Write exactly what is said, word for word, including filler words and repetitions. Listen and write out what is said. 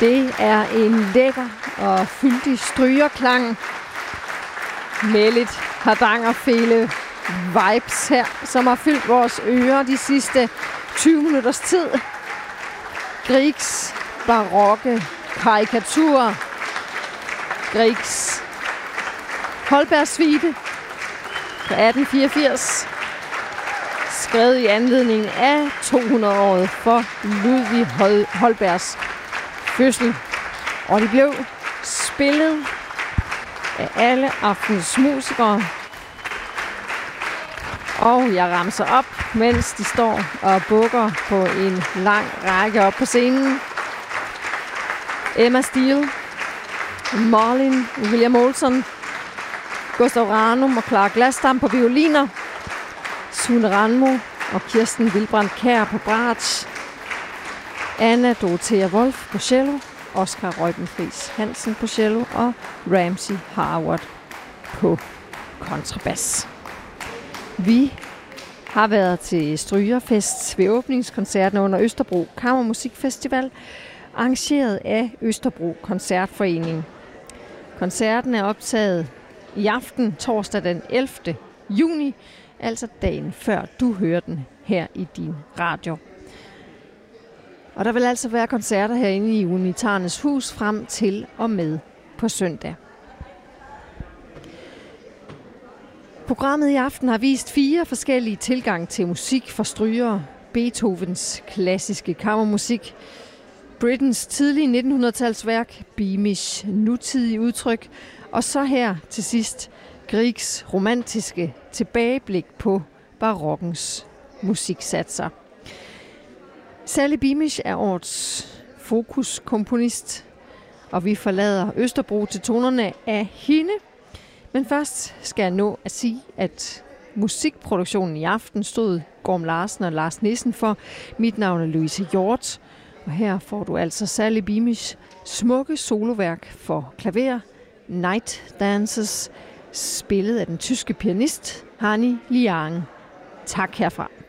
Det er en lækker og fyldig strygerklang med lidt hardangerfele vibes her, som har fyldt vores ører de sidste tyve minutters tid. Griegs barokke karikaturer. Griegs Holberg Suite fra atten fireogfirs. Skrevet i anledning af to hundrede-året for Ludvig Holbergs fødsel. Og de blev spillet af alle aftens musikere. Og jeg ramser op, mens de står og bukker på en lang række op på scenen. Emma Steele, Marlin, William Olson, Gustav Ranum og Clara Glasdam på violiner. Sune Ranmo og Kirsten Wilbrand Kjær på bratsch. Anna Dorothea Wolf på cello. Oscar Reubenfries Hansen på cello og Ramsey Harwood på kontrabas. Vi har været til Strygerfest ved åbningskoncerten under Østerbro Kammermusikfestival, arrangeret af Østerbro Koncertforening. Koncerten er optaget i aften, torsdag den ellevte juni, altså dagen før du hører den her i din radio. Og der vil altså være koncerter herinde i Unitarernes Hus frem til og med på søndag. Programmet i aften har vist fire forskellige tilgange til musik for strygere. Beethovens klassiske kammermusik, Brittens tidlige nittenhundrede-talsværk, Beamish nutidige udtryk, og så her til sidst Griegs romantiske tilbageblik på barokkens musiksatser. Sally Beamish er årets fokuskomponist, og vi forlader Østerbro til tonerne af hende. Men først skal jeg nå at sige, at musikproduktionen i aften stod Gorm Larsen og Lars Nissen for. Mit navn er Louise Hjort, og her får du altså Sally Beamish smukke soloværk for klaver, Night Dances, spillet af den tyske pianist Hanni Liang. Tak herfra.